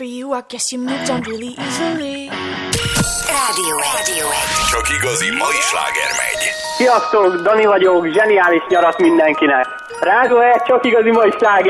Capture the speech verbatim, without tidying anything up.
for you, I guess you moved on really easily. Rádió egy. Csak igazi mai sláger megy. Sziasztok, Dani vagyok, zseniális nyarat mindenkinek. Rádió egy, csak igazi mai sláger.